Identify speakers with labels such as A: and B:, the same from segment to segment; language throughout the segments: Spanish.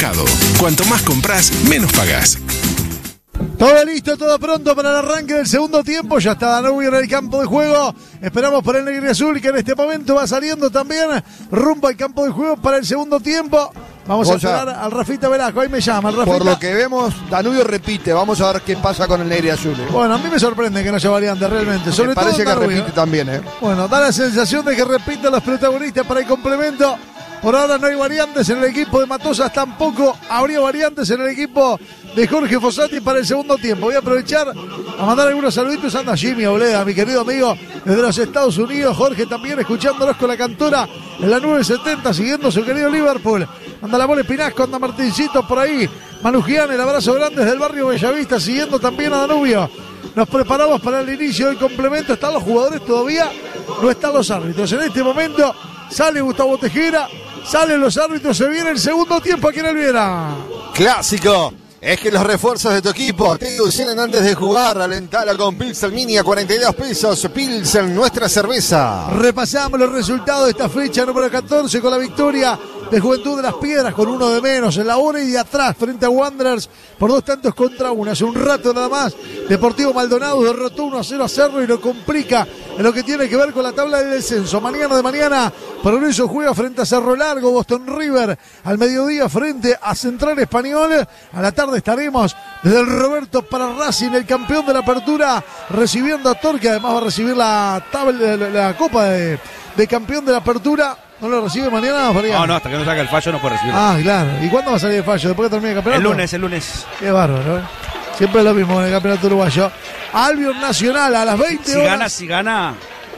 A: Supermercado. Cuanto más compras, menos pagás.
B: Todo listo, todo pronto para el arranque del segundo tiempo. Ya está Danubio en el campo de juego. Esperamos por el negro y azul, que en este momento va saliendo también rumbo al campo de juego para el segundo tiempo. Vamos a esperar al Rafita Velasco. Ahí me llama el Rafita.
C: Por lo que vemos, Danubio repite. Vamos a ver qué pasa con el negro y azul.
B: Bueno, a mí me sorprende que no haya variante realmente. Sobre
C: me parece
B: todo
C: que repite también.
B: Bueno, da la sensación de que repiten los protagonistas para el complemento. Por ahora no hay variantes en el equipo de Matosas, tampoco habría variantes en el equipo de Jorge Fossati para el segundo tiempo. Voy a aprovechar a mandar algunos saluditos. Anda Jimmy Obleda, mi querido amigo desde los Estados Unidos. Jorge también escuchándonos con la cantora en la 970, siguiendo su querido Liverpool. Anda la Mole Pinasco, anda Martincito por ahí. Manu Gian, el abrazo grande desde el barrio Bellavista, siguiendo también a Danubio. Nos preparamos para el inicio del complemento. Están los jugadores todavía, no están los árbitros. En este momento sale Gustavo Tejera, salen los árbitros, se viene el segundo tiempo aquí en el Viera.
D: Clásico. Es que los refuerzos de tu equipo te ilusionan antes de jugar. Alentala con Pilsen Mini a 42 pesos. Pilsen, nuestra cerveza.
B: Repasamos los resultados de esta fecha número 14 con la victoria de Juventud de las Piedras con uno de menos en la hora y de atrás frente a Wanderers por 2-1. Hace un rato nada más Deportivo Maldonado derrotó 1-0 a Cerro y lo complica en lo que tiene que ver con la tabla de descenso. Mañana Progreso juega frente a Cerro Largo, Boston River al mediodía frente a Central Español. A la tarde estaremos desde el Roberto para Racing, el campeón de la apertura, recibiendo a Torque. Además va a recibir la copa de campeón de la apertura. ¿No lo recibe mañana, Fabián?
E: No, hasta que no salga el fallo no puede recibirlo.
B: Ah, claro. ¿Y cuándo va a salir el fallo? ¿Después que termine el campeonato?
E: El lunes.
B: Qué bárbaro, ¿eh? Siempre es lo mismo en el campeonato uruguayo. Albion Nacional a las 20 horas.
E: Si gana,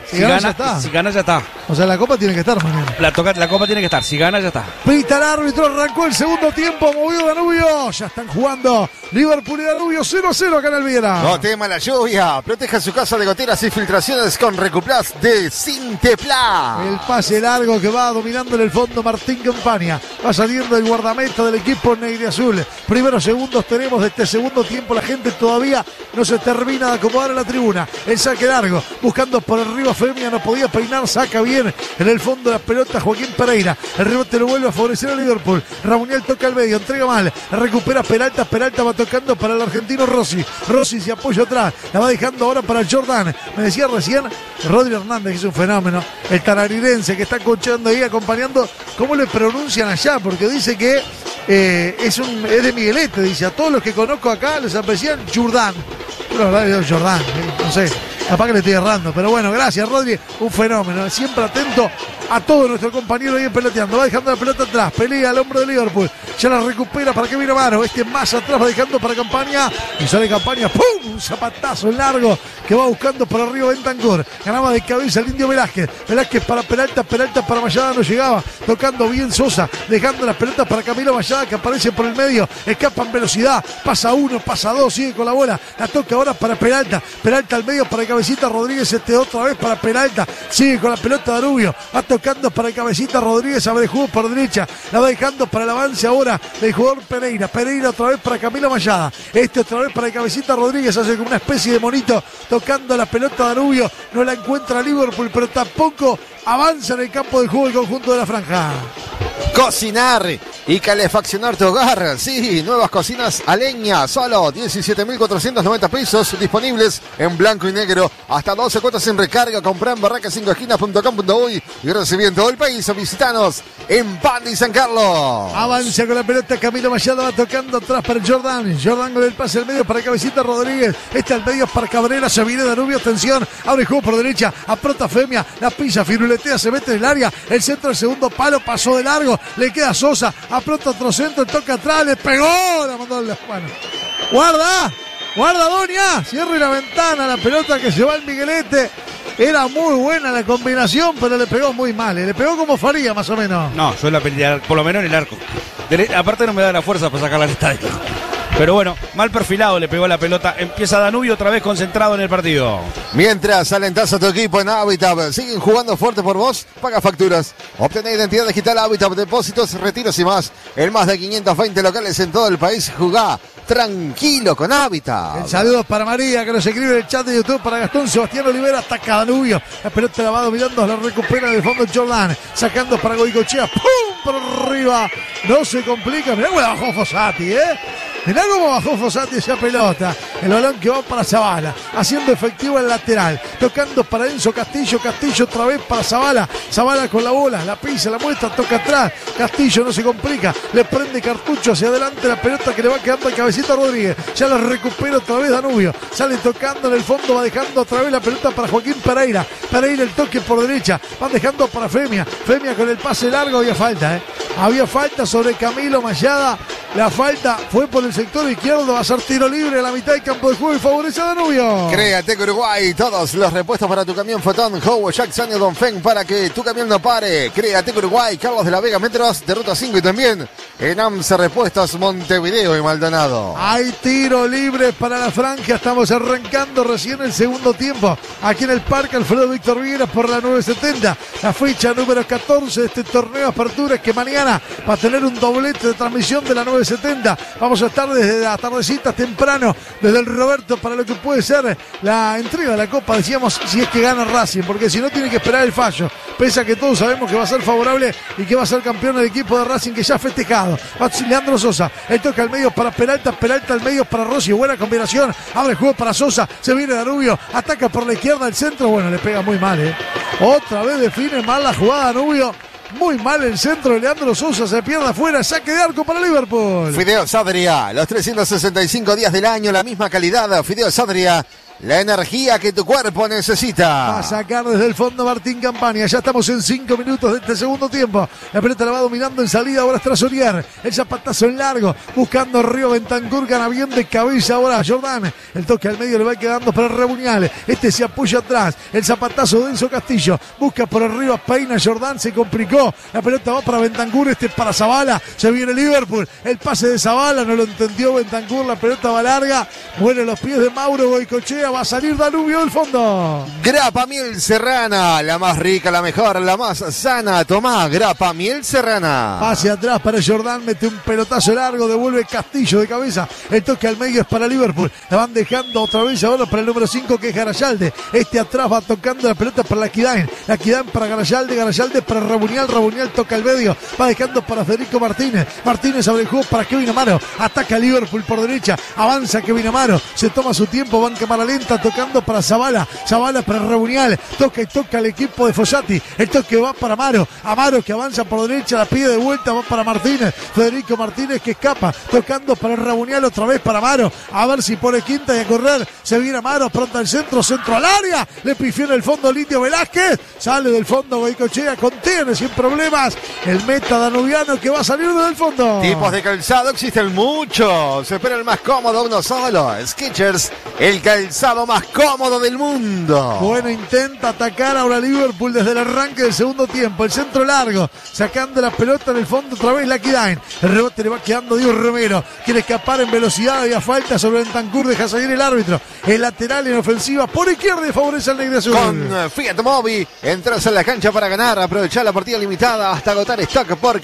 E: ya está.
B: O sea, la copa tiene que estar mañana.
E: La copa tiene que estar. Si gana, ya está.
B: Pita el árbitro, arrancó el segundo tiempo, movió Danubio. Ya están jugando Liverpool y Danubio 0-0 acá en el Viera.
D: No tema la lluvia. Proteja su casa de goteras y filtraciones con Recuplas de Sintepla.
B: El pase largo que va dominando en el fondo Martín Campaña. Va saliendo el guardameta del equipo negriazul. Primeros segundos tenemos de este segundo tiempo. La gente todavía no se termina de acomodar en la tribuna. El saque largo, buscando por arriba Femia, no podía peinar, saca bien en el fondo de la pelota Joaquín Pereira. El rebote lo vuelve a favorecer a Liverpool. Ramuniel toca al medio, entrega mal, recupera Peralta va tocando para el argentino Rossi se apoya atrás, la va dejando ahora para el Jordan. Me decía recién Rodri Hernández, que es un fenómeno, el tararirense que está coachando ahí, acompañando. ¿Cómo le pronuncian allá? Porque dice que es de Miguelete, dice. A todos los que conozco acá les aprecian Jordan. Pero la verdad es Jordan, no sé, capaz que le estoy errando, pero bueno, gracias Rodri, un fenómeno, siempre atento a todo nuestro compañero ahí peloteando. Va dejando la pelota atrás, pelea al hombro de Liverpool, ya la recupera para que viene Mano, más atrás va dejando para Campaña, y sale Campaña, ¡pum! Un zapatazo largo que va buscando por arriba Bentancur, ganaba de cabeza el indio Velázquez para Peralta para Mayada, no llegaba, tocando bien Sosa, dejando las pelotas para Camilo Mayada, que aparece por el medio, escapa en velocidad, pasa uno, pasa dos, sigue con la bola, la toca ahora para Peralta al medio para Cabecita Rodríguez, otra vez para Peralta, sigue con la pelota Danubio, va tocando para Cabecita Rodríguez, abre juego por derecha, la va dejando para el avance ahora del jugador Pereira otra vez para Camilo Mayada, otra vez para Cabecita Rodríguez, hace como una especie de monito, tocando la pelota Danubio, no la encuentra Liverpool, pero tampoco avanza en el campo de juego el conjunto de la franja.
D: Cocinar y calefaccionar tu hogar. Sí, nuevas cocinas a leña, solo 17.490 pesos, disponibles en blanco y negro. Hasta 12 cuotas sin recarga. Comprá en barracas5esquinas.com.uy y recibe en todo el país. O visitanos en Pandi San Carlos.
B: Avanza con la pelota Camilo Mayada, va tocando atrás para el Jordan con el pase al medio para Cabecita Rodríguez. Al medio para Cabrera, se viene Danubio, atención, abre juego por derecha, aprota Femia, la pisa, firuletea, se mete en el área, el centro del segundo palo, pasó de largo, le queda Sosa, aprota otro centro, toca atrás, le pegó, la mandó en la mano. Guarda Doña, cierre la ventana, la pelota que se va al Miguelete. Era muy buena la combinación, pero le pegó muy mal. Le pegó como Faría, más o menos.
E: No, yo la peleé, por lo menos en el arco. Aparte no me da la fuerza para sacarla al estadio. Pero bueno, mal perfilado le pegó la pelota. Empieza Danubio otra vez concentrado en el partido.
D: Mientras alentás a tu equipo en Habitat, siguen jugando fuerte por vos, paga facturas. Obtené identidad digital Habitat, depósitos, retiros y más. En más de 520 locales en todo el país, jugá tranquilo con Habitat.
B: Saludos para María, que nos escribe en el chat de YouTube. Para Gastón Sebastián Olivera, ataca Danubio. La pelota la va dominando, la recupera del fondo Jordan. Sacando para Goicoechea. ¡Pum! Por arriba. No se complica. Mirá cómo la bajó Fossati, Mirá cómo bajó Fossati esa pelota. El balón que va para Zavala, haciendo efectivo el lateral. Tocando para Enzo Castillo. Castillo otra vez para Zavala. Zavala con la bola, la pisa, la muestra, toca atrás. Castillo no se complica. Le prende cartucho hacia adelante la pelota que le va quedando al Cabecita Rodríguez. Ya la recupera otra vez Danubio. Sale tocando en el fondo, va dejando otra vez la pelota para Joaquín Pereira. Pereira el toque por derecha. Van dejando para Femia. Femia con el pase largo. Había falta, Había falta sobre Camilo Mayada. La falta fue por el sector izquierdo. Va a ser tiro libre a la mitad del campo de juego y favorece a Danubio.
D: Créate Uruguay. Todos los repuestos para tu camión Fotón, Howo, Jackson y Donfeng para que tu camión no pare. Créate Uruguay. Carlos de la Vega, metros de ruta 5 y también en AMSA Repuestos Montevideo y Maldonado.
B: Hay tiro libre para la franja. Estamos arrancando recién el segundo tiempo. Aquí en el Parque Alfredo Víctor Vigueras por la 970. La fecha número 14 de este torneo Apertura, que mañana va a tener un doblete de transmisión de la 970. Vamos a estar desde la tardecita temprano, desde el Roberto, para lo que puede ser la entrega de la Copa. Decíamos, si es que gana Racing, porque si no tiene que esperar el fallo. Pese a que todos sabemos que va a ser favorable y que va a ser campeón el equipo de Racing, que ya ha festejado. Va Leandro Sosa, el toque al medio para Peralta, Peralta al medio para Rossi, buena combinación, abre el juego para Sosa, se viene Danubio, ataca por la izquierda el centro, bueno, le pega muy mal, Otra vez define mal la jugada Danubio. Muy mal el centro de Leandro Sosa, se pierde afuera, saque de arco para Liverpool.
D: Fideos Adria, los 365 días del año, la misma calidad. Fideos Adria, la energía que tu cuerpo necesita.
B: Va a sacar desde el fondo Martín Campaña. Ya estamos en 5 minutos de este segundo tiempo. La pelota la va dominando en salida ahora Strasonier. El zapatazo en largo, buscando Río Bentancur, gana bien de cabeza ahora Jordan. El toque al medio le va quedando para Rebuñal. Este se apoya atrás. El zapatazo de Enzo Castillo. Busca por arriba, peina Jordan, se complicó. La pelota va para Bentancur, este para Zavala. Se viene Liverpool. El pase de Zavala, no lo entendió Bentancur. La pelota va larga. Muere los pies de Mauro Goicoechea. Va a salir Danubio del fondo.
D: Grapa Miel Serrana, la más rica, la mejor, la más sana. Tomá, Grapa Miel Serrana.
B: Pase atrás para Jordan, mete un pelotazo largo, devuelve Castillo de cabeza. El toque al medio es para Liverpool. La van dejando otra vez ahora para el número 5, que es Garayalde. Este atrás va tocando la pelota para Laquidain. Laquidain para Garayalde, Garayalde para Rabuñal. Rabuñal toca el medio, va dejando para Federico Martínez. Martínez abre el juego para Kevin Amaro. Ataca Liverpool por derecha, avanza Kevin Amaro. Se toma su tiempo, va en cámara lenta, tocando para Zavala. Zavala para Rebuñal. Toca y toca el equipo de Fossati. El toque va para Amaro. Amaro que avanza por derecha, la pide de vuelta, va para Martínez. Federico Martínez que escapa, tocando para Rebuñal, otra vez para Amaro. A ver si pone quinta y a correr. Se viene Amaro, pronto al centro, centro al área. Le pifió en el fondo Lidio Velázquez. Sale del fondo Goicoechea, contiene sin problemas el meta danubiano, que va a salir del fondo.
D: Tipos de calzado existen muchos, pero el más cómodo uno solo. Skechers, el calzado más cómodo del mundo.
B: Bueno, intenta atacar ahora Liverpool desde el arranque del segundo tiempo. El centro largo, sacando la pelota en el fondo otra vez Laquidain. El rebote le va quedando Diego Romero. Quiere escapar en velocidad, había falta sobre Bentancur, deja seguir el árbitro. El lateral en ofensiva por izquierda y favorece al Negro Azul.
D: Con Fiat Mobi, entras en la cancha para ganar, aprovechar la partida limitada hasta agotar stock por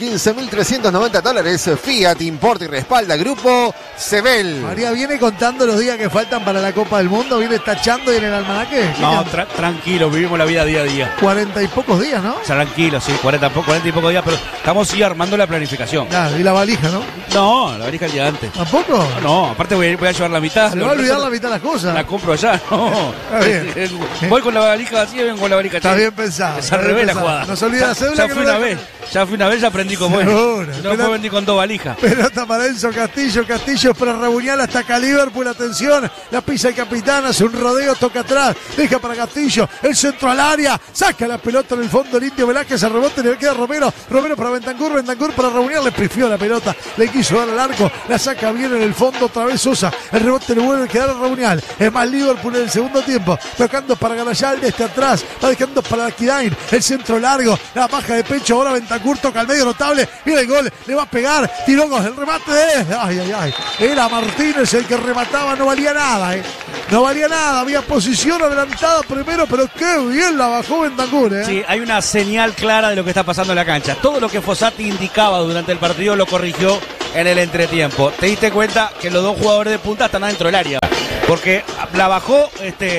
D: $15.390. Fiat importa y respalda Grupo Sebel.
B: María viene contando los días que faltan para la Copa del Mundo, viene tachando y en el almanaque.
E: No, tranquilo, vivimos la vida día a día.
B: 40 y pocos días, ¿no?
E: Tranquilo, sí, 40 y pocos días, pero estamos sí armando la planificación.
B: Claro, y la valija, ¿no?
E: No, la valija el día antes.
B: ¿Tampoco?
E: No, aparte voy a llevar la mitad.
B: Se le va a olvidar la mitad de las cosas.
E: La compro allá, no.
B: Está bien.
E: Voy con la valija así y vengo con la valija
B: Está bien pensado.
E: Es al revés la jugada.
B: No se olvida la cédula.
E: Ya fui una vez. Ya fui una vez, ya aprendí cómo es. No puedo venir con 2 valijas.
B: Pelota para Enzo Castillo. Castillo para Rebuñal hasta acá Liverpool. Atención. La pisa el capitán, hace un rodeo, toca atrás, deja para Castillo, el centro al área, saca la pelota en el fondo el Indio Velázquez, al rebote le queda Romero para Bentancur para Raunier, le pifió la pelota, le quiso dar al arco, la saca bien en el fondo, otra vez Sosa, el rebote le vuelve a quedar a Raunier, es más Liverpool en el segundo tiempo, tocando para Garayal desde atrás, va dejando para Arquidain, el centro largo, la baja de pecho, ahora Bentancur toca al medio, notable, mira el gol, le va a pegar, tiró el remate de era Martínez el que remataba, no valía nada, no valía nada, había posición adelantada primero, pero qué bien la bajó Bentancur,
E: Sí, hay una señal clara de lo que está pasando en la cancha. Todo lo que Fossati indicaba durante el partido lo corrigió en el entretiempo. Te diste cuenta que los dos jugadores de punta están adentro del área, porque la bajó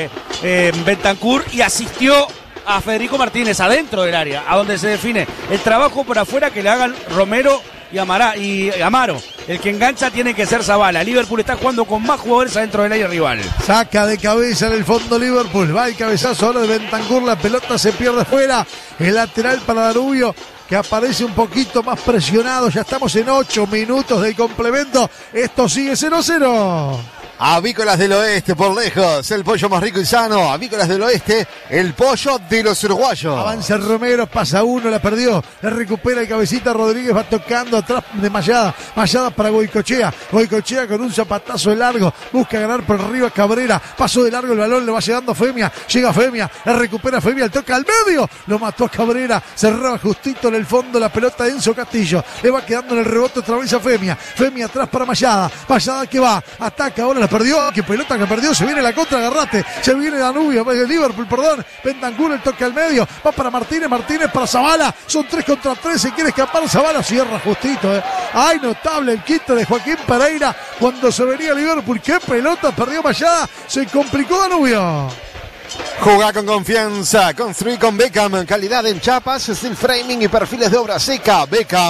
E: Bentancur y asistió a Federico Martínez adentro del área, a donde se define el trabajo por afuera que le hagan Romero y Amaro. El que engancha tiene que ser Zavala. Liverpool está jugando con más jugadores adentro del área rival.
B: Saca de cabeza en el fondo Liverpool. Va el cabezazo ahora de Bentancur. La pelota se pierde fuera. El lateral para Danubio, que aparece un poquito más presionado. Ya estamos en 8 minutos del complemento. Esto sigue 0-0.
D: Avícolas del Oeste, por lejos, el pollo más rico y sano. Avícolas del Oeste, el pollo de los uruguayos.
B: Avanza Romero, pasa uno, la perdió. La recupera el cabecita Rodríguez, va tocando atrás de Mayada. Mayada para Goicochea. Goicochea con un zapatazo de largo. Busca ganar por arriba Cabrera. Pasó de largo el balón, le va llegando Femia. Llega Femia, la recupera Femia, el toca al medio. Lo mató a Cabrera. Cerraba justito en el fondo la pelota de Enzo Castillo. Le va quedando en el rebote otra vez a Femia. Femia atrás para Mayada. Mayada que va, ataca ahora la perdió, qué pelota que perdió, se viene la contra, agarrate, se viene Danubio, Liverpool, Bentancur, el toque al medio, va para Martínez para Zavala, son 3 contra 3, se quiere escapar Zavala, cierra justito, ay, notable el quite de Joaquín Pereira, cuando se venía Liverpool, qué pelota, perdió Mayada, se complicó Danubio.
D: Juega con confianza, construí con Beckham, calidad en chapas, steel framing y perfiles de obra seca.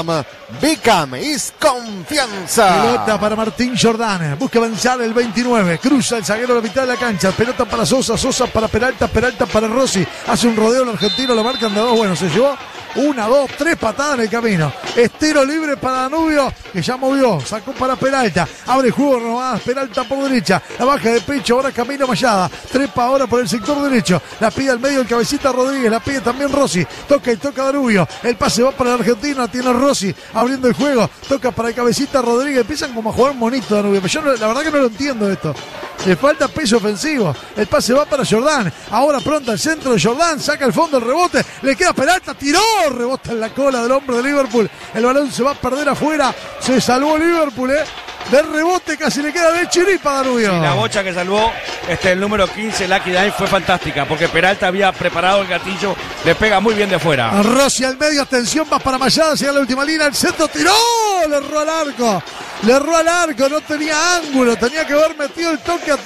D: Beckham es confianza.
B: Pelota para Martín Jordán, busca avanzar el 29, cruza el zaguero a la mitad de la cancha, pelota para Sosa para Peralta para Rossi, hace un rodeo el argentino, lo marcan de dos, bueno, se llevó 1, 2, 3 patadas en el camino. Estiro libre para Danubio, que ya movió, sacó para Peralta, abre juego nomás, Peralta por derecha, la baja de pecho, ahora camino Mayada, trepa ahora por el sector derecho, la pide al medio el cabecita Rodríguez, la pide también Rossi, toca Danubio, el pase va para el argentino, tiene Rossi, abriendo el juego, toca para el cabecita Rodríguez, empiezan como a jugar bonito Danubio, pero yo la verdad que no lo entiendo esto. Le falta peso ofensivo. El pase va para Jordán. Ahora pronto al centro de Jordán. Saca el fondo el rebote. Le queda Peralta. Tiró. Rebota en la cola del hombre de Liverpool. El balón se va a perder afuera. Se salvó Liverpool, De rebote casi le queda de chiripa a Danubio.
E: Sí, la bocha que salvó el número 15, Lucky Dine, fue fantástica. Porque Peralta había preparado el gatillo. Le pega muy bien de fuera.
B: Rossi al medio. Atención. Va para Mayada. Llega a la última línea. El centro tiró. Le erró al arco. No tenía ángulo. Tenía que haber metido el toque atrás.